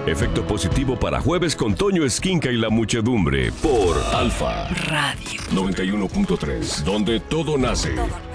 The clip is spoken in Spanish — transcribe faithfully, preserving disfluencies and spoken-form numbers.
Efecto positivo para jueves con Toño Esquinca y la muchedumbre por Alfa Radio noventa y uno punto tres, donde todo nace. Todo.